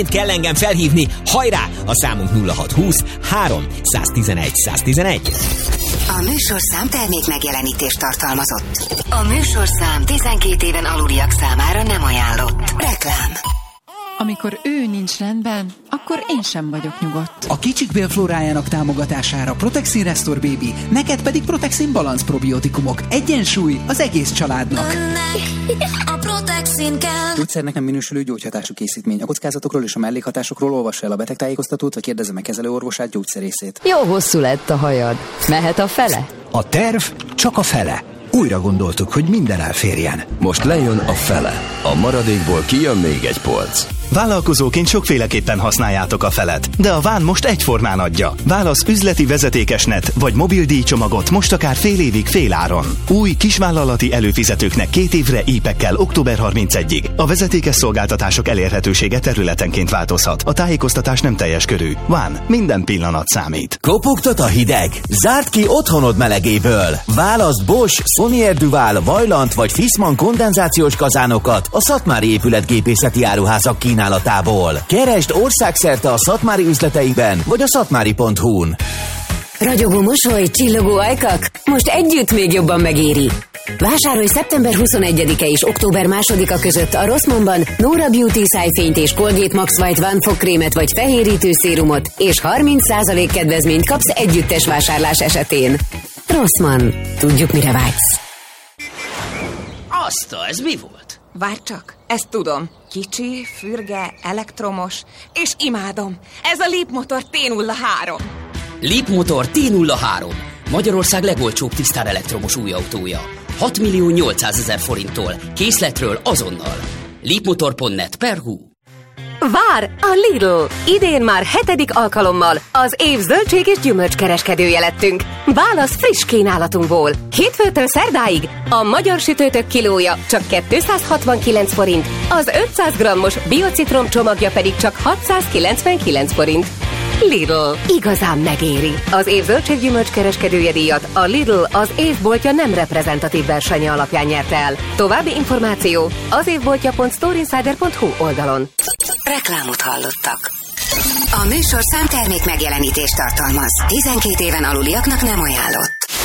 Kell engem felhívni, hajrá! A számunk 0620 3 111 111. A műsorszám termék megjelenítést tartalmazott. A műsorszám 12 éven aluliak számára nem ajánlott. Reklám. Amikor ő nincs rendben, akkor én sem vagyok nyugodt. A kicsik bélflórájának támogatására Protexin Restore Baby, neked pedig Protexin Balance probiotikumok. Egyensúly az egész családnak. A Protexin kell. Gyógyszernek nem minősülő gyógyhatású készítmény. A kockázatokról és a mellékhatásokról olvassa el a betegtájékoztatót, vagy kérdezze meg kezelőorvosát, gyógyszerészét. Jó hosszú lett a hajad. Mehet a fele? A terv csak a fele. Újra gondoltuk, hogy minden elférjen. Most lejön a fele. A maradékból kijön még egy polc. Vállalkozóként sokféleképpen használjátok a felet, de a Ván most egyformán adja. Válasz üzleti vezetékesnet vagy mobil díjcsomagot most akár fél évig féláron. Új kisvállalati előfizetőknek 2 évre ípekkel október 31-ig. A vezetékes szolgáltatások elérhetősége területenként változhat. A tájékoztatás nem teljes körű. Ván, minden pillanat számít. Kopogtat a hideg? Zárd ki otthonod melegéből. Választ Bosch, Sonier Duval, Vaillant vagy Fissmann kondenzációs kazánokat a Szatmári épületgépészeti áruházak kínálatából. Keresd országszerte a Szatmári üzleteiben, vagy a szatmári.hu-n. Ragyogó mosoly, csillogó ajkak, most együtt még jobban megéri. Vásárolj szeptember 21-e és október 2-a között a Rossmannban Nora Beauty szájfényt és Colgate Max White One fogkrémet vagy fehérítő szérumot, és 30% kedvezményt kapsz együttes vásárlás esetén. Rossmann. Tudjuk, mire vágysz. Azta, ez mi volt? Várj csak, ezt tudom. Kicsi, fürge, elektromos, és imádom. Ez a Leapmotor T03. Leapmotor T03. Magyarország legolcsóbb tisztán elektromos új autója. 6.800.000 forinttól. Készletről azonnal. Leapmotor.net/hu. Vár a Lidl! Idén már 7. alkalommal az év zöldség és gyümölcskereskedője lettünk. Válasz friss kínálatunkból. Hétfőtől szerdáig a magyar sütőtök kilója csak 269 forint, az 500 g-os biocitrom csomagja pedig csak 699 forint. Lidl. Igazán megéri. Az év zöldség-gyümölcskereskedője díjat a Lidl az évboltja nem reprezentatív versenye alapján nyerte el. További információ az évboltja.storeinsider.hu oldalon. Reklámot hallottak. A műsorszám termék megjelenítést tartalmaz. 12 éven aluliaknak nem ajánlott.